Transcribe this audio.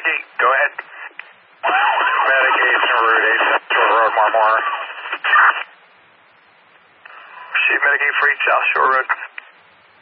Medicaid, go ahead. Medicaid, Route 8, Shore Road, Marmora. Shoot Medicaid for 8 South Shore Road.